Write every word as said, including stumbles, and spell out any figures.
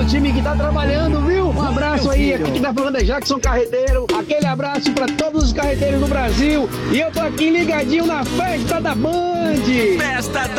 do time que tá trabalhando, viu? Um abraço aí, aqui que tá falando é Jackson Carreteiro. Aquele abraço pra todos os carreteiros do Brasil. E eu tô aqui ligadinho na festa da Band. Festa